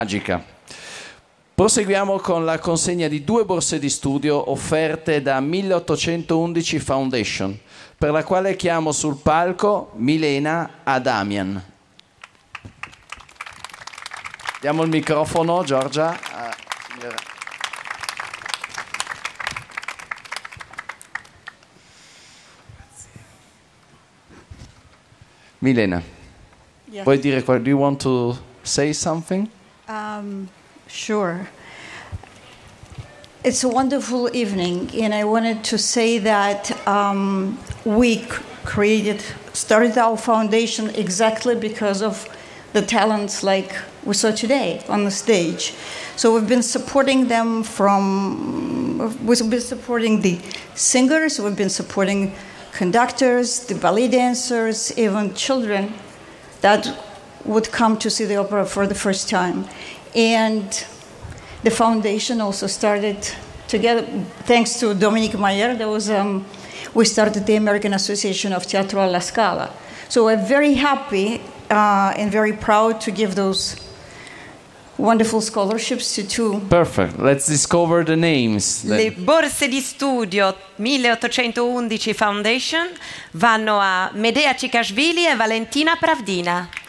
Magica. Proseguiamo con la consegna di 2 borse di studio offerte da 1811 Foundation, per la quale chiamo sul palco Milena Adamian. Diamo il microfono, Giorgia. Milena, Yes. vuoi dire, do you want to say something? Sure. It's a wonderful evening, and I wanted to say that we started our foundation exactly because of the talents like we saw today on the stage. So we've been supporting them we've been supporting the singers, we've been supporting conductors, the ballet dancers, even children that would come to see the opera for the first time. And the foundation also started together, thanks to Dominique Mayer, we started the American Association of Teatro alla Scala. So we're very happy and very proud to give those wonderful scholarships to 2. Perfect. Let's discover the names. Le borse di studio 1811 Foundation vanno a Medea Cikashvili e Valentina Pravdina.